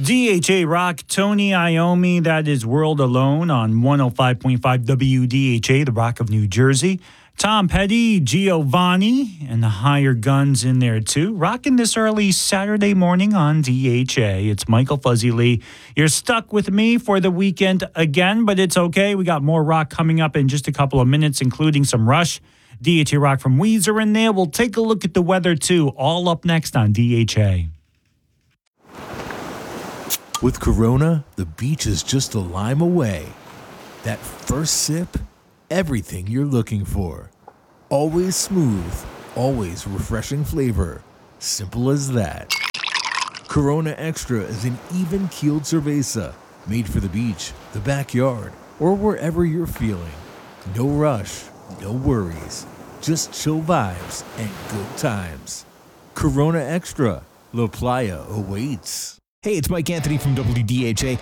DHA Rock, Tony Iommi, that is World Alone on 105.5 WDHA, the Rock of New Jersey. Tom Petty, Giovanni, and the Higher Guns in there too. Rocking this early Saturday morning on DHA. It's Michael Fuzzy Lee. You're stuck with me for the weekend again, but it's okay. We got more rock coming up in just a couple of minutes, including some Rush. DHA Rock from Weezer in there. We'll take a look at the weather too, all up next on DHA. With Corona, the beach is just a lime away. That first sip, everything you're looking for. Always smooth, always refreshing flavor. Simple as that. Corona Extra is an even-keeled cerveza, made for the beach, the backyard, or wherever you're feeling. No rush, no worries. Just chill vibes and good times. Corona Extra, La Playa awaits. Hey, it's Mike Anthony from WDHA.